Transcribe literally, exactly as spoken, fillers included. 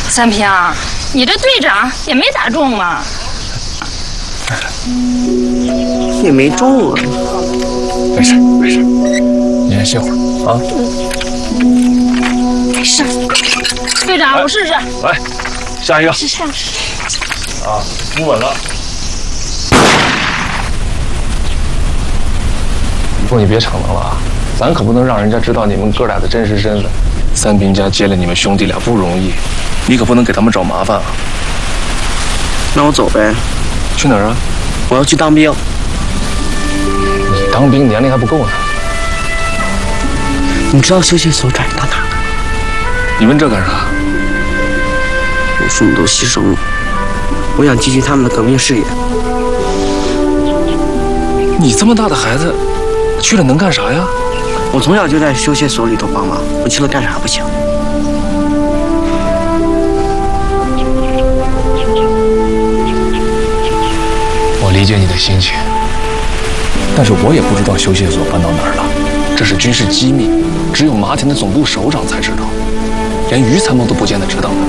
三平，你这队长也没打中嘛， 也没中啊。 没事没事，你先歇会儿啊。 没事。队长，我试试。 来，下一个。 试试试。 啊，扶稳了。以后你别逞能了啊，咱可不能让人家知道你们哥俩的真实身份。三平家接了你们兄弟俩不容易，你可不能给他们找麻烦啊。 那我走呗。 去哪儿啊？ 我要去当兵。 你当兵年龄还不够呢。 你知道休闲所转移到哪儿？ 你问这干啥？ 我父母都牺牲了，我想继续他们的革命事业。 你这么大的孩子，去了能干啥呀？ 我从小就在休闲所里头帮忙，我去了干啥不行？ 我理解你的心情，但是我也不知道休闲所搬到哪儿了，这是军事机密，只有麻田的总部首长才知道，连于参谋都不见得知道呢。